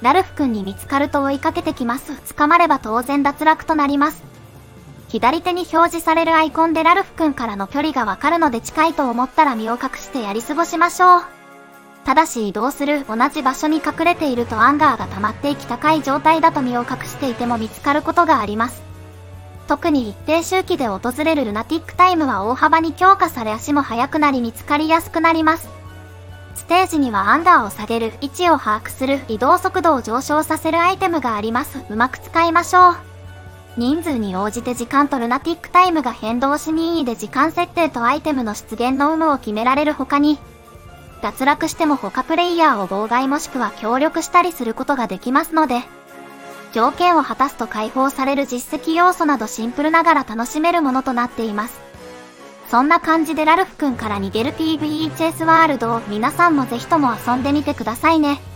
ラルフ君に見つかると追いかけてきます。捕まれば当然脱落となります。左手に表示されるアイコンでラルフ君からの距離がわかるので近いと思ったら身を隠してやり過ごしましょう。ただし移動する同じ場所に隠れているとアンガーが溜まっていき高い状態だと身を隠していても見つかることがあります。特に一定周期で訪れるルナティックタイムは大幅に強化され足も速くなり見つかりやすくなります。ステージにはアンガーを下げる、位置を把握する、移動速度を上昇させるアイテムがあります。うまく使いましょう。人数に応じて時間とルナティックタイムが変動し任意で時間設定とアイテムの出現の有無を決められる他に、脱落しても他プレイヤーを妨害もしくは協力したりすることができますので、条件を果たすと解放される実績要素などシンプルながら楽しめるものとなっています。そんな感じでラルフ君から逃げる PVE チェイスワールドを皆さんもぜひとも遊んでみてくださいね。